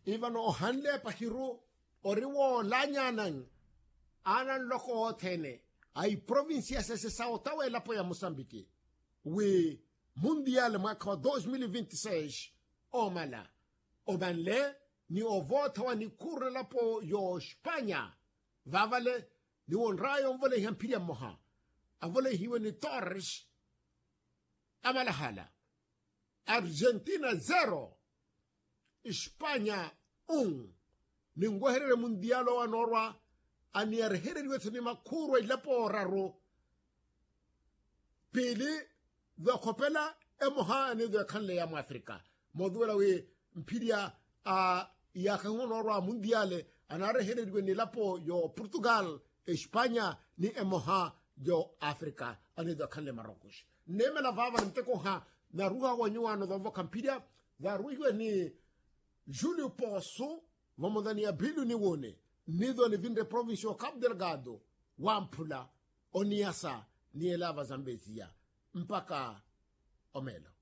Ivan o hanle pahiru oriwo lanyanang anan loko tene ai provincia se Sao Tau e lapo ya Mozambique. We mundial mwaka 2026 o mala. O banle ni o votawa ni kure lapo yo Spanya. Vavale ni on rayo vole hampiria moha. Avole hiwe ni Torres amala hala. Argentina 0. Spanya 1. Ningoherere mundialo wa Norwa ani arherere wetu ni makuru ilapo raro. Pili the kopela emoha ni the kanle ya Afrika. Modwela we mpiria ya kango Norwa mundiale anarherere we ni lapo yo Portugal, Spanya ni emoha yo Afrika ani the kanle Marocos. Nemela vava mteko ha na ruha wanyuano dhovo kampiria da ruiwe ni Júlio Poço, vamos dar a bilho ni wone, nido ni vinde província o Cabo Delgado, Wampula, Oniasa, ni elava Zambezia, mpaka Omelo.